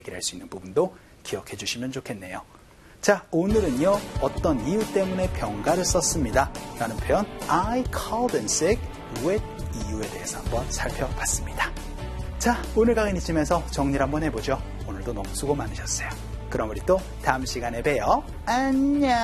할 수 있는 부분도 기억해 주시면 좋겠네요. 자, 오늘은요, 어떤 이유 때문에 병가를 썼습니다 라는 표현 I called in sick with 이유에 대해서 한번 살펴봤습니다. 자, 오늘 강의는 이쯤에서 정리를 한번 해보죠. 오늘도 너무 수고 많으셨어요. 그럼 우리 또 다음 시간에 봬요. 안녕.